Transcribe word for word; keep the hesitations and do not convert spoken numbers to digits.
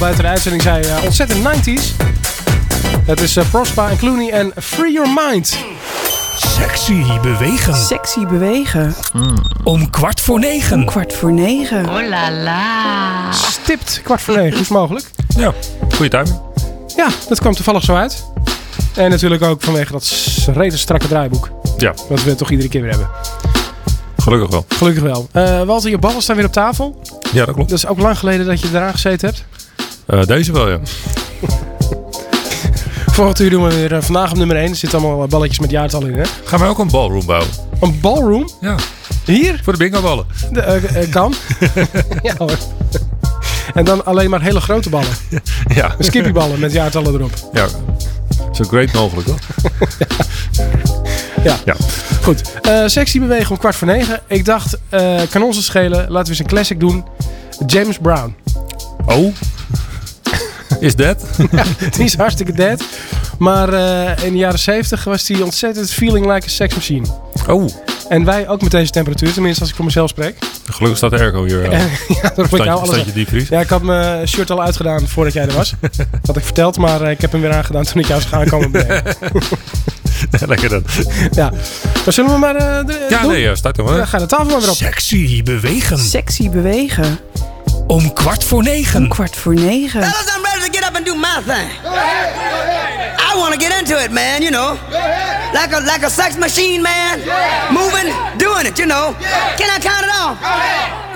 buiten de uitzending zei, uh, ontzettend nineties. Het is uh, Prospa en Clooney en Free Your Mind. Sexy bewegen. Sexy bewegen. Mm. Om kwart voor negen. Om kwart voor negen. Oh la la. Stipt kwart voor negen, is mogelijk. Ja, goede timing. Ja, dat kwam toevallig zo uit. En natuurlijk ook vanwege dat rete strakke draaiboek. Ja. Wat we toch iedere keer weer hebben. Gelukkig wel. Gelukkig wel. Uh, Walter, je ballen staan weer op tafel. Ja, dat klopt. Dat is ook lang geleden dat je eraan gezeten hebt. Uh, deze wel, ja. Volgend uur doen we weer uh, vandaag op nummer één. Er zitten allemaal balletjes met jaartallen in, hè? Gaan wij ook een ballroom bouwen? Een ballroom? Ja. Hier? Voor de bingo-ballen. De, uh, uh, kan. Ja hoor. En dan alleen maar hele grote ballen. Ja. Skippyballen met jaartallen erop. Ja. Zo great mogelijk, hoor. Ja. Ja. Goed. Uh, sexy bewegen om kwart voor negen. Ik dacht, uh, kan ons het schelen. Laten we eens een classic doen. James Brown. Oh. Is dat? Ja, die is hartstikke dead. Maar uh, in de jaren zeventig was hij ontzettend feeling like a sex machine. Oh. En wij ook met deze temperatuur. Tenminste, als ik voor mezelf spreek. Gelukkig staat de airco hier. Uh, ja, dat ik jou alles. Standje diepvries. Ja, ik had mijn shirt al uitgedaan voordat jij er was. Dat had ik verteld, maar uh, ik heb hem weer aangedaan toen ik jou zag aankomen beneden. Lekker dan. Ja. Maar zullen we maar uh, de, Ja, doen? nee, ja, start hem maar. Ja, ga de tafel maar weer op. Sexy bewegen. Sexy bewegen. Om kwart voor negen. Om kwart voor negen. Fellas, I'm ready to get up and do my thing. Go ahead, go ahead. I want to get into it, man, you know. Go ahead. Like a, like a sex machine, man. Yeah. Moving, doing it, you know. Yeah. Can I count it off? Go ahead.